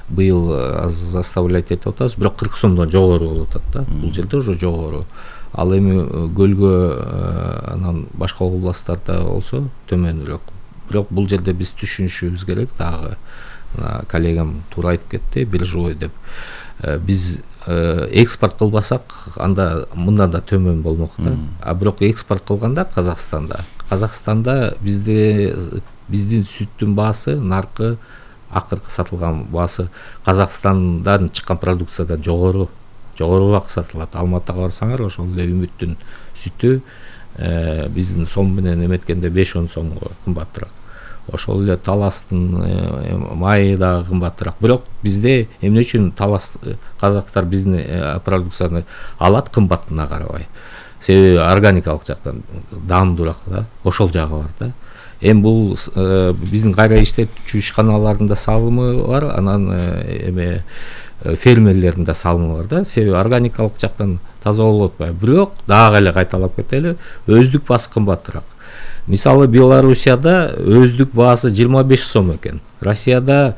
быйыл заставлять этип атабыз, бирок 40 сомдон жогору болуп атат да. Бул жерде уже жогору. Ал эми көлгө анан башка областтарда болсо төмөнүрөөк. Бирок бул жерде биз түшүнүшүбүз керек дагы. Коллегам туура айтып кетти, биржевой деп. Биз экспорт кылбасак, анда мындан да төмөн болмок да. А бирок экспорт кылганда Казакстанда биздин сүттүн баасы, наркы, акыркы сатылган баасы Казакстандан чыккан продукциядан жогорураак сатылат. Алматыга барсаңар, ошол эле Үмүттүн сүтү биздин сом менен эметкенде 5-10 сомго кымбатыраак. Ошол эле Таластын майы дагы кымбатыраак. Бирок бизде эмне үчүн Талас казактар биздин продукцияны алат кымбатына карабай? Себеби органикалык жактан даамдуураак да. Ошол жагы бар да. Эми бул биздин кайра иштетүүчү ишканалардын да салымы бар, анан фермерлердин да салымы бар да. Себеби органикалык жактан таза болуп атпайбы. Бирок дагы эле кайталап кетели, өздүк баасы кымбатыраак. Мисалы Белоруссияда өздүк баасы 25 сом экен. Россияда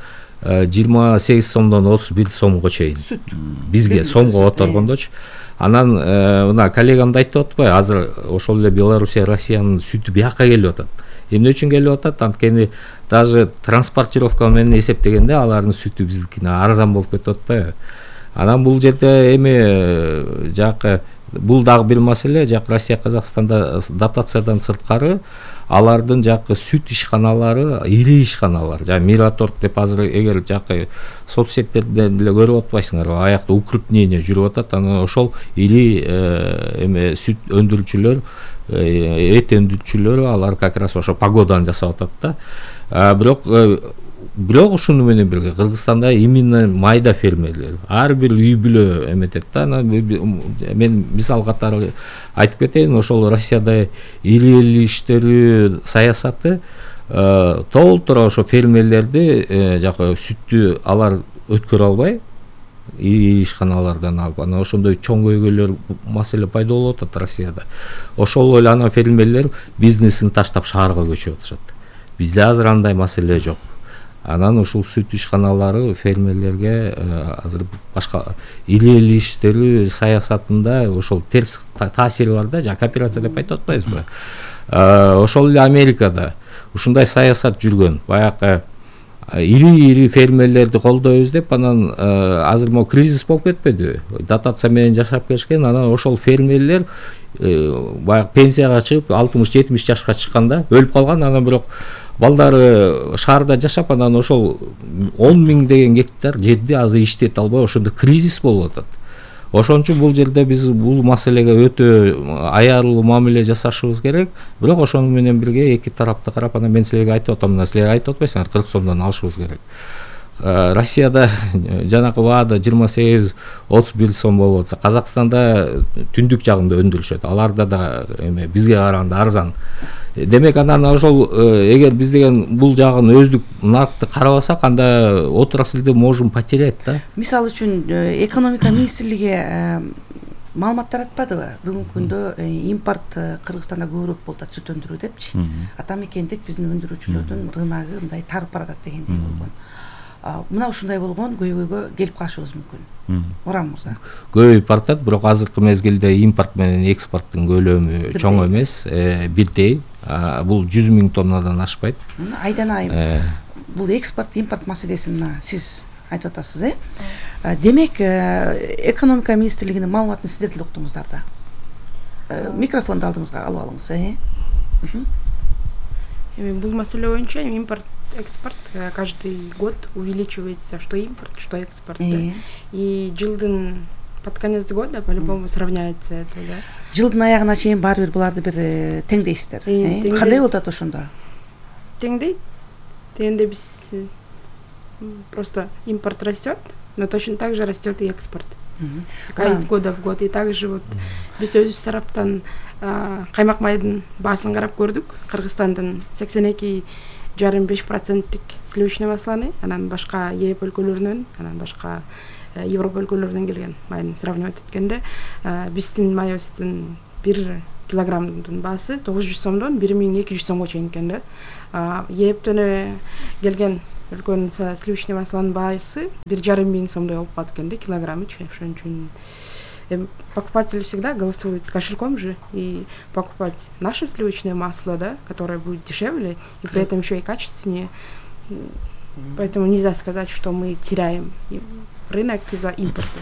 28 сомдон 31 сомго чейин. Бизге сомго оторгондочу. Анан мына коллегам да айтып атпайбы, азыр ошол эле Белоруссия, Россиянын сүтү бияка келип атат. Эмне үчүн келип атат? Анткени даже транспортировка менен эсептегенде алардын сүтү биздикине арзан болуп кетип атпайбы? Анан бул жерде эми жакы бул дагы бир маселе, жак Россия, Казакстанда дотациядан сырткары алардын жакы сүт ишканалары, ири ишканалар, жана Мираторг деп азыр эгер жакы соцсеттерден деле көрүп атпайсыңар, аякта укрупнение жүрүп атат, анан ошол ири сүт өндүрүүчүлөр, эт өндүрүүчүлөр алар как раз ошо погоданы жасап атат да. Бирок ушуну менен бирге Кыргызстанда именно майда фермерлер ар бир үй бүлө эметет да. Мен мисал катары айтып кетейин, ошол Россияда ири иштөрүү саясаты толтура ошо фермерлерди жакы сүттү алар өткөрө албай ири ишканалардан алып, анан ошондой чоң көйгөйлөр маселе пайда болуп атат Россияда. Ошол эле анан фермерлер бизнесин таштап шаарга көчүп атышат. Бизде азыр андай маселе жок. Анан ушул сүт ишканалары фермерлерге азыр башка ири иштөрүү саясатында ошол терс таасири бар да, жана кооперация деп айтып атпайбызбы? Ошол эле Америкада ушундай саясат жүргөн. Баягы ири фермерлерди колдойбуз деп, анан азыр могу кризис болуп кетпедиби? Дотация менен жашап келишкен, анан ошол фермерлер баягы пенсияга чыгып 60-70 жашка чыкканда өлүп калган, анан бирок балдары шаарда жашап, анан ошол 10 000 деген гектар жерди азыр иштете албай, ошондо кризис болуп атат. Ошон үчүн бул жерде биз бул маселеге өтө аярлуу мамиле жасашыбыз керек. Бирок ошону менен бирге эки тарапты карап, анан мен силерге айтып атам, мына силер айтып атпайсыңар, 40 сомдон алышыбыз керек. Россияда жанакы баада 28-31 сом болуп атса, Казакстанда түндүк жагында өндүрүшөт. Аларда да бизге караганда арзан. Демек анан ошол эгер биз деген бул жагын өздүк наркты карабасак, анда отрасльды можем потерять да. Мисалы үчүн экономика министрлиги маалымат таратпадыбы? Бүгүнкү күндө импорт Кыргызстанда көбүрөөк болуп атат, сүт өндүрүү депчи. Атамекендик биздин өндүрүүчүлөрдүн рыногу мындай тарып баратат дегендей болгон. Мына ушундай болгон көйгөйгө келип калышыбыз мүмкүн. Орам мырза. Көбөйүп баратат, бирок азыркы мезгилде импорт менен экспорттун көлөмү чоң эмес, бирдей. Бул 100 000 тоннадан ашпайт. Айдан ай бул экспорт, импорт маселесин сиз айтып атасыз, Демек, экономика министрлигинин маалыматын сиздер деле уктуңуздар да. Микрофонду алдыңызга алып алыңыз, Бул маселе боюнча импорт, экспорт каждый год увеличивается, что импорт, что экспорт. И жылдын под конец года по-любому сравняется это, да. Жылдын аягына чейин баары бир буларды бир теңдейсиздер. Кандай болуп атат ошондо? Теңдейт. Теңде биз просто импорт растет, но точно так же растет и экспорт. Из года в год. И также вот биз өзүбүз тараптан каймак майдын баасын карап көрдүк. Кыргызстандын 82,5% сливочный масланы, анан башка ЕЭП өлкөлөрүнөн, анан башка Европа өлкөлөрүнөн келген майын сравнивать эткенде, биздин майыбыздын 1 килограммдын баасы 900 сомдон 1200 сомго чейин экен да. ЕЭПтен келген үлкен сливочный масланын баасы 1,5 миң сомдой болуп калат экен да килограммычы. Ошон үчүн покупатели всегда голосуют кошельком же и покупать наше сливочное масло, да, которое будет дешевле и при этом еще и качественнее. Поэтому нельзя сказать, что мы теряем рынок из-за импорта.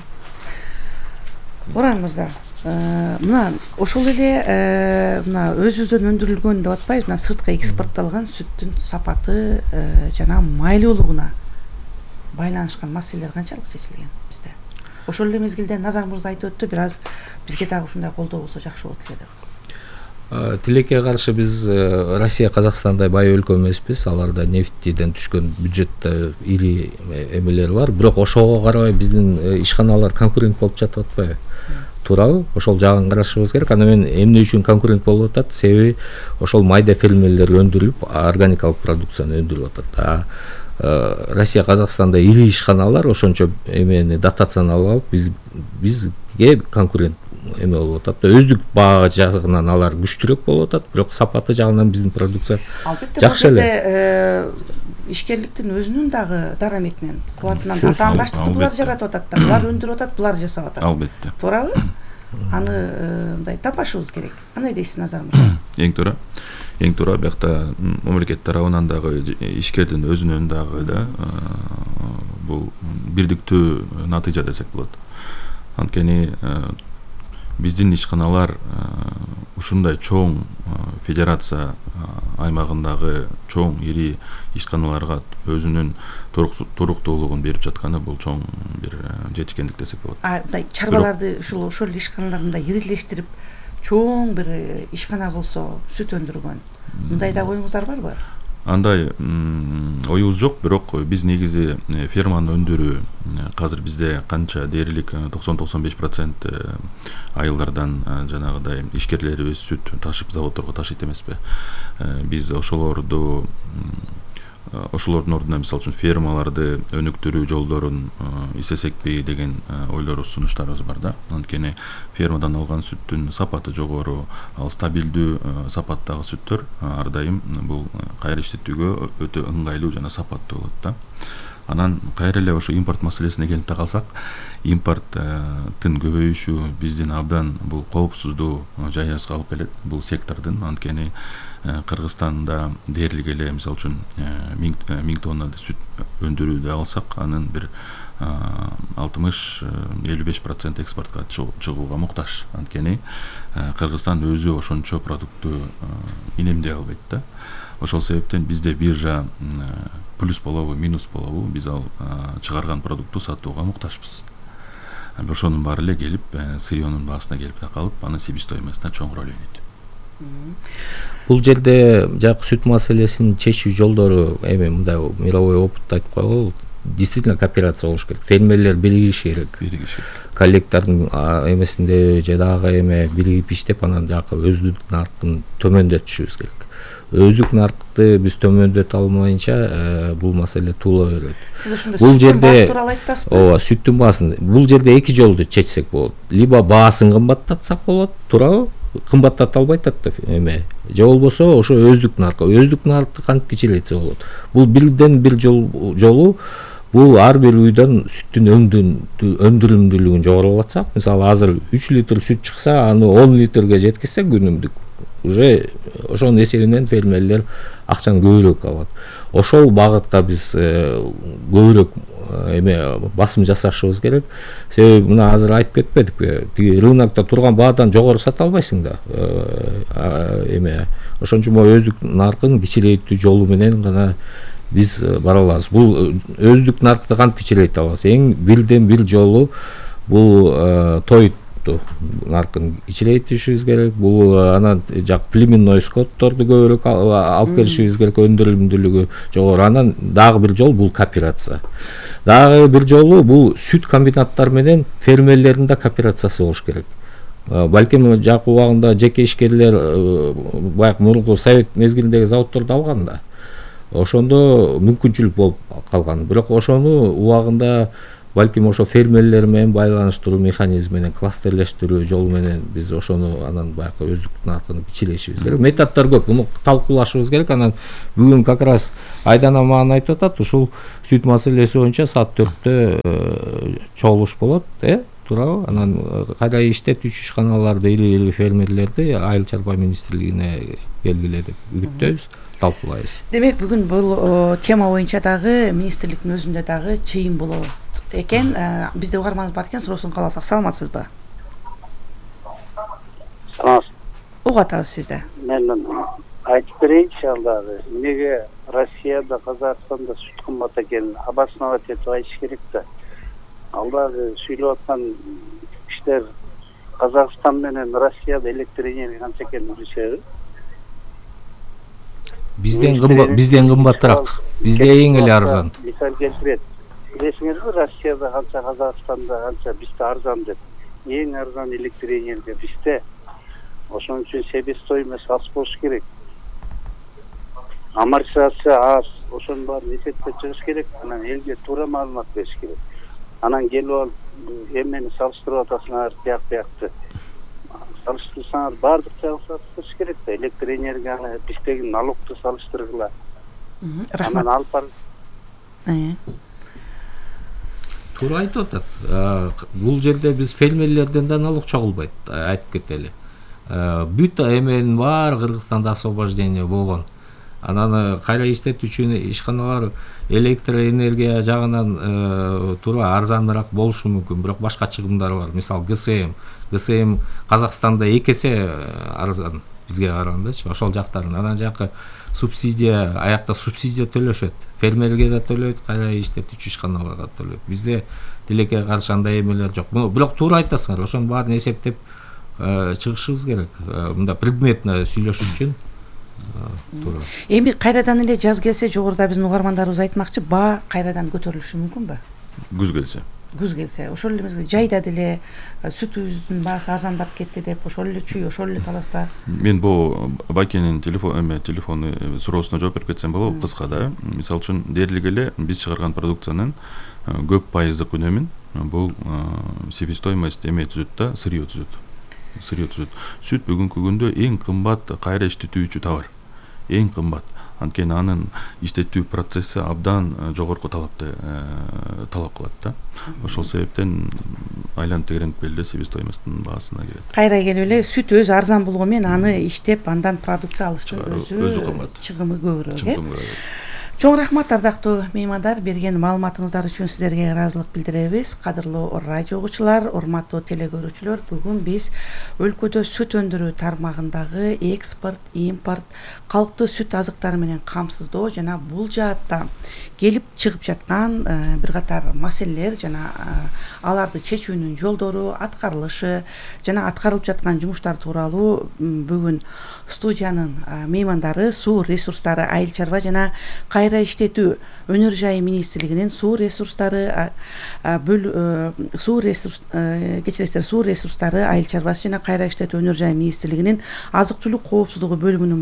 Оран мырза, мына ошол эле мына өзүбүздөн өндүрүлгөн деп атпайбыз, мына сыртка экспортталган сүттүн сапаты жана майлуулугуна байланышкан маселелер канчалык чечилген бизде? Ошол эле мезгилде Назар мырза айтып өттү, бир аз бизге дагы ушундай колдоо болсо жакшы болот эле деп. Тилекке каршы биз Россия Казакстандай бай өлкө эмеспиз. Аларда нефтиден түшкөн бюджетте ири эмелер бар. Бирок ошого карабай биздин ишканалар конкурент болуп жатып атпайбы? Туурабы? Ошол жагын карашыбыз керек. Анда мен эмне үчүн конкурент болуп атат? Себеби ошол майда фермерлер өндүрүлүп, органикалык продукцияны өндүрүп атат. Россия Казакстанда ири ишканалар ошончо эмени дотацияны алып бизге конкурент эме болуп атат. Өздүк баа жагынан алар күчтүүрөөк болуп атат, бирок сапаты жагынан биздин продукция жакшы эле. Ишкерликтин өзүнүн дагы дараметинен, кубатынан атаандаштыкты булар жаратып атат да, булар өндүрүп атат, булар жасап атат. Албетте. Туурабы? Аны мындай тапашыбыз керек. Кандай дейсиз, Назар мырза? Эң туура биякта мамлекет тарабынан дагы ишкердин өзүнүн дагы да бул бирдиктүү натыйжа десек болот. Анткени биздин ишканалар ушундай чоң федерация аймагындагы чоң ири ишканаларга өзүнүн туруктуулугун берип жатканы бул чоң бир жетишкендик десек болот. Мындай чарбаларды ошол ишканаларында ирилештирип чоң бир ишкана болсо, сүт өндүргөн. Мындай да оюңуздар барбы? Андай оюбуз жок, бирок биз негизи ферманы өндүрүү азыр бизде канча дээрлик 90-95% айылдардан жанагыдай ишкерлерибиз сүт ташып заводдорго ташыйт эмеспи. Биз ошолордун ордуна мисалы үчүн фермаларды өнүктүрүү жолдорун издесекпи деген ойлорубуз, сунуштарыбыз бар да. Анткени фермадан алган сүттүн сапаты жогору, ал стабилдүү сапаттагы сүттөр ар дайым бул кайра иштетүүгө өтө ыңгайлуу жана сапаттуу болот да. Анан кайра эле ошо импорт маселесине келип та калсак, импорттун көбөйүшү биздин абдан бул коопсуздуу жайыбызга алып келет бул сектордун. Анткени Кыргызстанда дээрлик эле мисалы үчүн 1000 тонна сүт өндүрүүдө алсак, анын бир 60-55% экспортко чыгууга муктаж. Анткени Кыргызстан өзү ошончо продуктту инемдей албайт да. Ошол себептен бизде биржа плюс болобу, минус болобу, биз ал чыгарган продукту сатууга муктажбыз. Ошонун баары эле келип, сырьёнун баасына келип такалып, анын себестоимостуна чоң роль ойнойт. Бул жерде жак сүт маселесин чечүү жолдору эми мындай мировой опытты айтып койгол, действительно кооперация болуш керек. Фермерлер биригиши керек. Коллектордун эмесинде же дагы эме биригип иштеп, анан жакы өздүк наркын төмөндөтүшүбүз керек. Өздүк наркты биз төмөндөтө алмайынча бул маселе туула берет. Сиз ошондо сүттүн баасы тууралуу айтасызбы? Ооба, сүттүн баасын. Бул жерде эки жолду чечсек болот. Либо баасын кымбаттатсак болот, туурабы? Кымбаттата албайт да эме. Же болбосо ошо өздүк наркты кантип кичирейтсе болот. Бул бирден бир жолу бул ар бир үйдөн сүттүн өндүрүмдүүлүгүн жогорулатсак, мисалы азыр 3 литр сүт чыкса, аны 10 литрге жеткизсек күнүмдүк, уже ошонун эсебинен фермерлер акчаны көбүрөөк алат. Ошол багытка биз көбүрөөк эме басым жасашыбыз керек. Себеби мына азыр айтып кетпедикпи? Тиги рынокто турган баадан жогору сата албайсың да. Эме ошончо өздүк наркын кичирейтүү жолу менен гана биз бара алабыз. Бул өздүк наркты кантип кичирейте алабыз? Эң бирден бир жолу бул той наркын кичирейтишибиз керек. Бул анан жак племенной скотторду көбүрөөк алып келишибиз керек, өндүрүлүмдүүлүгү жогору. Анан дагы бир жол бул кооперация. Дагы бир жолу бул сүт комбинаттары менен фермерлердин да кооперациясы болуш керек. Балким жак убагында жеке ишкерлер баягы мурунку совет мезгилиндеги заводдорду алган да. Ошондо мүмкүнчүлүк болуп калган. Бирок ошону убагында балким ошо фермерлер менен байланыштыруу механизми менен кластерлештирүү жолу менен биз ошону анан баягы өздүктүн наркын кичилешибиз керек. Методдор көп, муну талкуулашыбыз керек. Анан бүгүн как раз Айдана маған айтып атат, ушул сүт маселеси боюнча саат 4-тө чогулуш болот, туурабы? Анан кайра иштетүүчү ишканаларды или фермерлерди Айыл чарба министрлигине келгиле деп үгүттөйбүз, талкуулайбыз. Демек бүгүн бул тема боюнча дагы министрликтин өзүндө дагы чыйын болот экен. Бизде угарманыбыз бар экен, суроосун кабыл алсак. Саламатсызбы? Саламатсыз. Угуп атабыз сизди. Мен айтып берейинчи, алда эмнеге Россияда, Казакстанда сүт кымбат экенин обосновать этип айтыш керек да. Алда сүйлөп аткан кишилер Казакстан менен Россияда электр энергия канча экенин билишеби? Бизден кымбатыраак. Бизде эң эле арзан. Мисал келтирет. Билесиңерби, Россияда канча, Казакстанда канча, бизде арзан деп. Эң арзан электр энергия бизде. Ошон үчүн себестоимость аз болуш керек. Амортизация аз, ошонун баарын эсепке чыгыш керек. Анан элге туура маалымат бериш керек. Анан келип алып эмнени салыштырып атасыңар, биякты. Салыштырсаңар баардык жагын салыштырыш керек да. Электр энергияны биздеги налогду салыштыргыла. Рахмат. Анан алып барып Туура айтып атат. Бул жерде биз фермерлерден да налог чогулбайт, айтып кетели. Бүт эменин бар Кыргызстанда освобождение болгон. Анан кайра иштетүүчү ишканалар электр энергия жагынан туура арзаныраак болушу мүмкүн, бирок башка чыгымдар бар. Мисал ГСМ Казакстанда 2 эсе арзан бизге карагандачы, ошол жактарын. Анан жакы субсидия, аякта субсидия төлөшөт. Фермерге да төлөйт, кайра иштетүүчү ишканаларга төлөйт. Бизде тилекке каршы андай эмелер жок. Бирок туура айтасыңар, ошонун баарын эсептеп чыгышыбыз керек. Мында предметно сүйлөшүш үчүн туура. Эми кайрадан эле жаз келсе, жогоруда биздин угармандарыбыз айтмакчы, баа кайрадан көтөрүлүшү мүмкүнбү? Күз келсе. Ошол эле мезгилде жайда деле сүтүбүздүн баасы арзандап кетти деп, ошол эле чүй, ошол эле таласта. Мен бул Байкенин телефону суроосуна жооп берип кетсем болобу, кыска да. Мисалы үчүн дээрлик эле биз чыгарган продукциянын көп пайыздык үнөмүн бул себестоимость эме түзөт да, сырье түзөт. Сүт бүгүнкү күндө эң кымбат кайра иштетүүчү товар. Эң кымбат. Анткени анын иштетүү процесси абдан жогорку талап кылат да. Ошол себептен айланып тегеренип келе себестоимосттун баасына келет. Кайра келип эле сүт өзү арзан болгон менен аны иштеп андан продукция алыштын өзү кымбат. Чыгымы көбүрөөк. Чоң рахмат ардактуу меймандар, берген маалыматыңыздар үчүн сиздерге ыраазылык билдиребиз. Кадырлуу радио угуучулар, урматтуу телекөрүүчүлөр, бүгүн биз өлкөдө сүт өндүрүү тармагындагы экспорт, импорт, калктуу сүт азыктары менен камсыздоо жана бул жаатта келип чыгып жаткан бир катар маселелер жана аларды чечүүнүн жолдору, аткарылышы жана аткарылып жаткан жумуштар тууралуу бүгүн студиянын меймандары суу ресурстары айыл чарба жана кайра иштетүү өнөр жайы министрлигинин суу ресурстары суу ресурстары айыл чарбасы жана кайра иштетүү өнөр жайы министрлигинин азык түлүк коопсуздугу бөлүмүнүн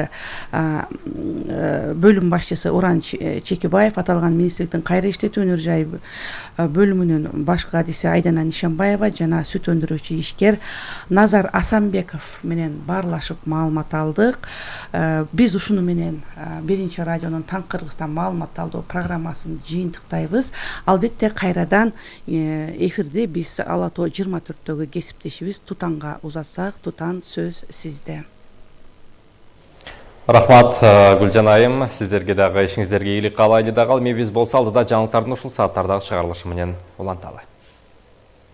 бөлүм башчысы Оран Чекибаев, аталган министрликтин кайра иштетүү өнөр жайы бөлүмүнүн баш кадиси Айдана Нишанбаева жана сүт өндүрүүчү ишкер Назар Асанбеков менен баарлашып маалымат алдык. Биз ушуну менен биринчи радионун Таң Кыргызстан маалымат алуу программасын жыйынтыктайбыз. Албетте кайрадан эфирде биз Ала Тоо 24-төгү кесиптешибиз Тутанга узатсак, Тутан сөз сизде. Рахмат Гүлжан айым, сиздерге дагы ишиңиздерге ийгилик каалайлы дагы. Эми биз болсо алдыда жаңылыктардын ушул сааттардагы чыгарылышы менен уланталы.